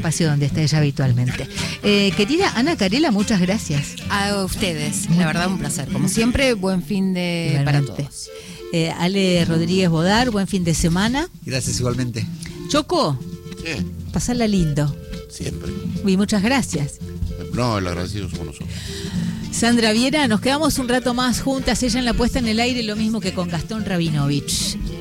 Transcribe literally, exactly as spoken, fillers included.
espacio donde está ella habitualmente. Eh, querida Ana Carela, muchas gracias. A ustedes, la verdad un placer. Como siempre, buen fin de Igualmente. para todos. Eh, Ale Rodríguez Bodar, buen fin de semana. Gracias igualmente. Choco, ¿Qué? pasarla lindo. Siempre. Y muchas gracias. No, el agradecido somos nosotros. Sandra Viera, nos quedamos un rato más juntas, ella en la puesta en el aire, lo mismo que con Gastón Rabinovich.